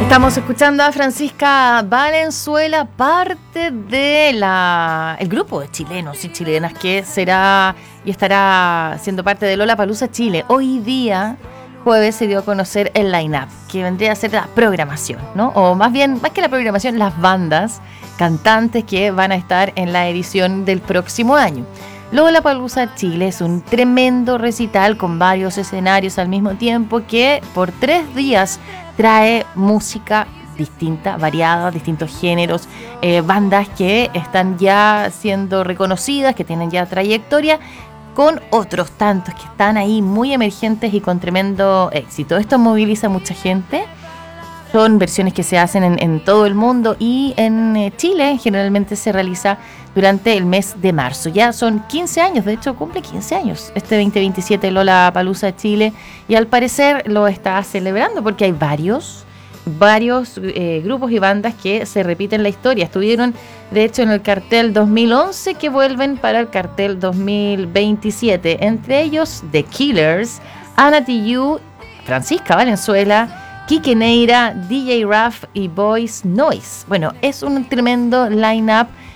Estamos escuchando a Francisca Valenzuela, parte de el grupo de chilenos y chilenas que será y estará siendo parte de Lollapalooza Chile. Hoy día, jueves, se dio a conocer el line-up, que vendría a ser la programación, ¿no? O más bien, más que la programación, las bandas, cantantes que van a estar en la edición del próximo año. Lollapalooza Chile es un tremendo recital con varios escenarios al mismo tiempo que por 3 días trae música distinta, variada, distintos géneros, bandas que están ya siendo reconocidas, que tienen ya trayectoria, con otros tantos que están ahí muy emergentes y con tremendo éxito. Esto moviliza a mucha gente. Son versiones que se hacen en todo el mundo y en Chile generalmente se realiza durante el mes de marzo. Ya son 15 años, de hecho cumple 15 años este 2027 Lollapalooza Chile, y al parecer lo está celebrando porque hay varios grupos y bandas que se repiten la historia. Estuvieron de hecho en el cartel 2011 que vuelven para el cartel 2027, entre ellos The Killers, Anna Tijoux, Francisca Valenzuela, Quique Neira, DJ Raf y Boys Noise. Bueno, es un tremendo line-up